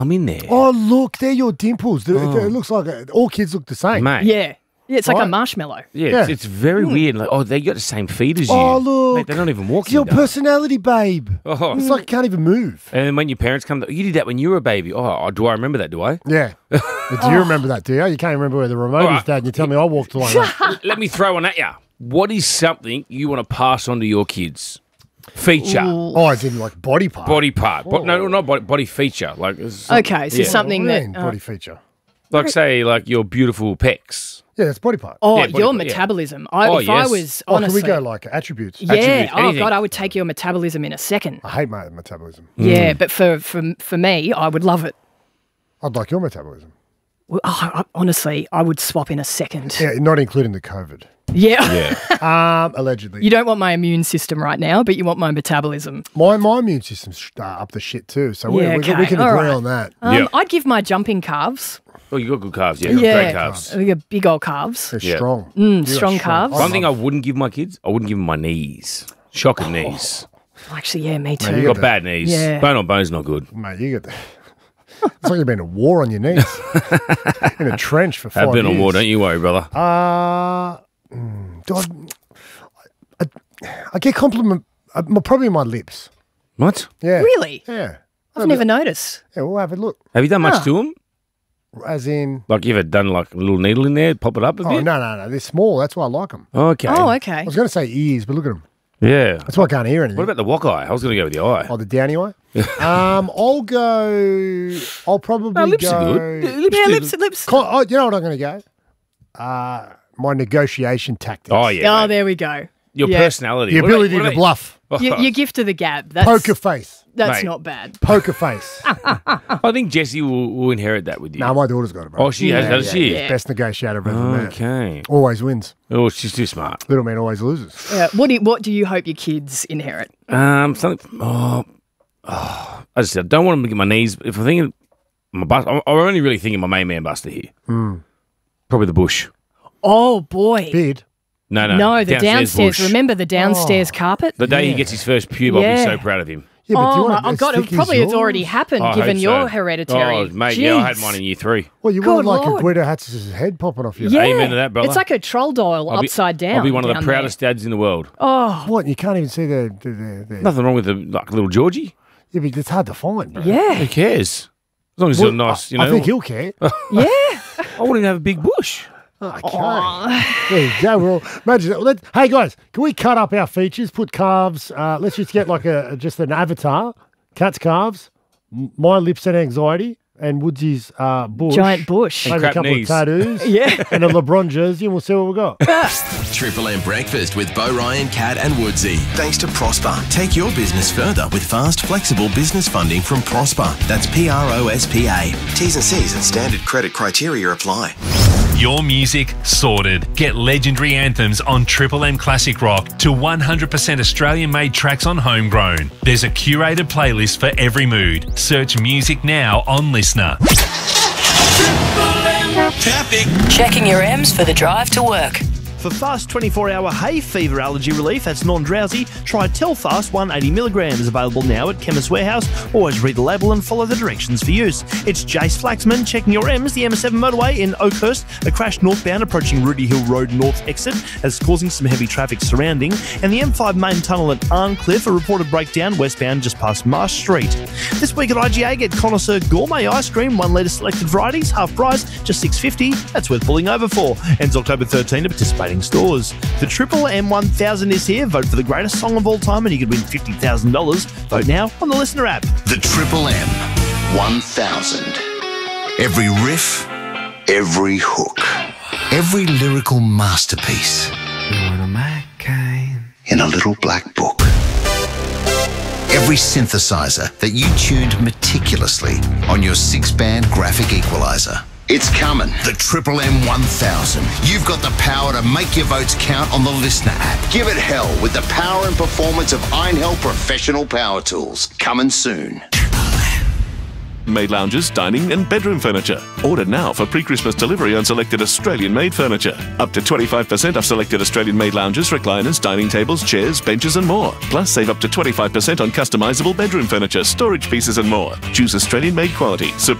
I'm in there. Oh, look, they're your dimples. It looks like all kids look the same. Mate. Yeah. Yeah, it's like Right. a marshmallow. Yeah, it's very weird. Like, they got the same feet as you. Oh, look. Mate, they don't even walk. It's your personality, babe. Oh. It's like you can't even move. And then when your parents come, you did that when you were a baby. Oh, do I remember that? Do I? Yeah. But do you remember that, do you? You can't remember where the remote is, Dad, and you tell me I walked like that. Let me throw one at you. What is something you want to pass on to your kids? Feature. Oh, as in like body part. Body part. No, not body feature. Like Okay, so something What do you that... mean, body feature. like say like your beautiful pecs. Yeah, that's body part. Oh, Yeah, body your part, yeah. metabolism. If yes. I was, Oh, honestly... can we go like attributes? Yeah. attributes, Oh, anything. God, I would take your metabolism in a second. I hate my metabolism. Yeah, but for me, I would love it. I'd like your metabolism. Well, honestly, I would swap in a second. Yeah, not including the COVID. Yeah. Yeah. Allegedly. You don't want my immune system right now, but you want my metabolism. My immune system's up the shit too, so Yeah, we can okay, agree all right. on that. Yeah. I'd give my jumping calves. Oh, you got good calves. Yeah. Yeah. Great calves. We got big old calves. They're Yeah. strong. Strong calves. One thing I wouldn't give my kids, I wouldn't give them my knees. Shocking knees. Actually, yeah, me you too. You got bad knees. Yeah. Bone on bone's not good. Mate, you get it's like you've been in a war on your knees. In a trench for 5 I've been years. on war, don't you worry, brother. Do I get compliment probably my lips. What? Yeah. Really? Yeah. I've never noticed. Yeah, we'll have a look. Have you done much to them? As in, Like you ever done like a little needle in there, pop it up a oh, bit? no. They're small. That's why I like them. Okay. Oh, I okay. was going to say ears, but look at them. Yeah. That's why I can't hear anything. What about the wok eye? I was going to go with the eye. Oh, the downy eye? I'll probably Lips go... are good. Yeah, do- lips. Oh, you know what I'm going to go? My negotiation tactics. Oh, yeah. Oh, mate. there we go. Your Yeah. personality. The What about- ability what to about- bluff. Your gift of the gab. That's, Poker face. That's Mate. not bad. Poker face. I think Jessie will inherit that with you. No, my daughter's got it, bro. Oh, she has, does she? yeah. Best negotiator I've ever met. Okay. Always wins. Oh, she's too smart. Little man always loses. Yeah. What do you hope your kids inherit? Something. I just said, I don't want them to get my knees. If I'm thinking my bust, I'm only really thinking my main man buster here. Probably the bush. Oh boy. Beard. No, No, the downstairs. bush. Remember the downstairs carpet? The day he gets his first pube, I'll be Yeah. so proud of him. Yeah, but do you Oh want my God! It probably has already happened, I given hope your so. hereditary. Oh, mate, yeah, I had Jeez. mine in year 3. Well, you Good want like Lord. a Guido Hatzis' head popping off your Yeah, Amen to that, brother. It's like a troll dial I'll be- upside down. I'll be one of the down proudest dads in the world. There. Oh, What? You can't even see the Nothing wrong with the like little Georgie. Yeah, but it's hard to find. Bro. yeah, Who cares? As long as you're nice, you know. I think he'll care. yeah. I wouldn't even have a big bush. Okay. There you go. Well, imagine that. Hey guys, can we cut up our features? Put calves. Let's just get like just an avatar. Cat's calves. My lips and anxiety. And Woodsy's bush. Giant bush. Maybe a crap couple knees. of tattoos. Yeah. And a LeBron jersey, and we'll see what we got. Triple M Breakfast with Bo Ryan, Cat and Woodsy. Thanks to Prosper. Take your business further with fast, flexible business funding from Prosper. That's PROSPA. T's and C's and standard credit criteria apply. Your music sorted. Get legendary anthems on Triple M Classic Rock to 100% Australian-made tracks on Homegrown. There's a curated playlist for every mood. Search music now on Listener. Traffic. Checking your M's for the drive to work. For fast 24-hour hay fever allergy relief that's non-drowsy, try Telfast 180 milligrams. Available now at Chemist Warehouse. Always read the label and follow the directions for use. It's Jace Flaxman checking your M's. The M7 motorway in Oakhurst, a crash northbound approaching Rudy Hill Road North exit is causing some heavy traffic surrounding. And the M5 main tunnel at Arncliffe, a reported breakdown westbound just past Marsh Street. This week at IGA, get Connoisseur Gourmet Ice Cream, 1 litre selected varieties, half price, just $6.50. That's worth pulling over for. Ends October 13 to participating stores. The Triple M1000 is here. Vote for the greatest song of all time and you could win $50,000. Vote now on the Listener app. The Triple M 1000. Every riff, every hook, every lyrical masterpiece in a little black book. Every synthesizer that you tuned meticulously on your 6-band graphic equalizer. It's coming. The Triple M 1000. You've got the power to make your votes count on the Listener app. Give it hell with the power and performance of Einhell Professional Power Tools. Coming soon. Australian-made lounges, dining and bedroom furniture. Order now for pre-Christmas delivery on selected Australian-made furniture. Up to 25% off selected Australian-made lounges, recliners, dining tables, chairs, benches and more. Plus, save up to 25% on customisable bedroom furniture, storage pieces and more. Choose Australian-made quality.